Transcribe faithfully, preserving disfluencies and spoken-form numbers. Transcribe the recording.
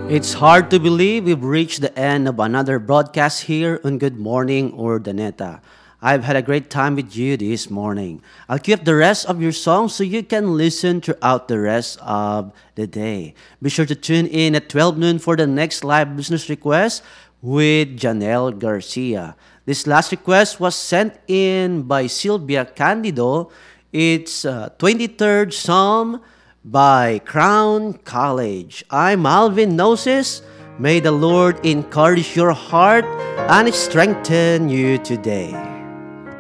It's hard to believe we've reached the end of another broadcast here on Good Morning Urdaneta. I've had a great time with you this morning. I'll keep the rest of your songs so you can listen throughout the rest of the day. Be sure to tune in at twelve noon for the next live business request with Janelle Garcia. This last request was sent in by Sylvia Candido. It's uh, twenty-third Psalm by Crown College. I'm Alvin Gnosis. May the Lord encourage your heart and strengthen you today.